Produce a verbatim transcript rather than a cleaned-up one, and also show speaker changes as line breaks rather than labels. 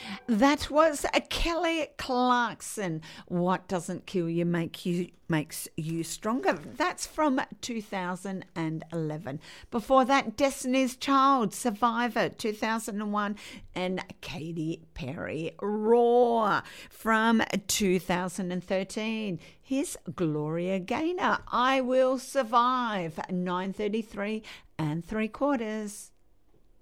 That was a Kelly Clarkson. What doesn't kill you make you makes you stronger. That's from two thousand eleven. Before that, Destiny's Child, Survivor, two thousand one, and Katy Perry, Raw, from two thousand thirteen. Here's Gloria Gaynor, I Will Survive, nine thirty-three and three quarters.